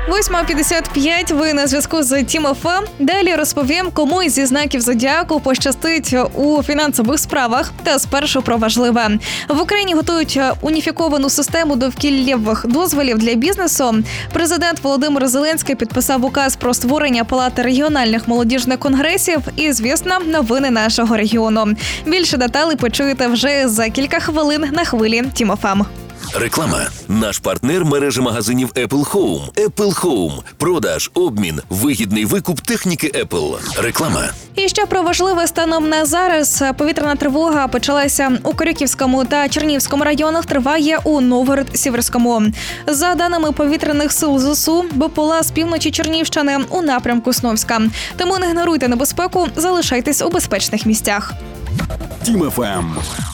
8:55, ви на зв'язку з Тім ФМ. Далі розповім, кому зі знаків зодіаку пощастить у фінансових справах. Та спершу про важливе. В Україні готують уніфіковану систему довкіллєвих дозволів для бізнесу. Президент Володимир Зеленський підписав указ про створення Палати регіональних молодіжних конгресів і, звісно, новини нашого регіону. Більше деталей почуєте вже за кілька хвилин на хвилі Тім ФМ. Реклама. Наш партнер – мережа магазинів Apple Home. Apple Home. Продаж, обмін, вигідний викуп техніки Apple. Реклама. І ще про важливе станом на зараз. Повітряна тривога почалася у Корюківському та Чернігівському районах, триває у Новгород-Сіверському. За даними повітряних сил ЗСУ, БПЛА з півночі Чернігівщини у напрямку Сновська. Тому не ігноруйте небезпеку, залишайтесь у безпечних місцях. Тім ФМ.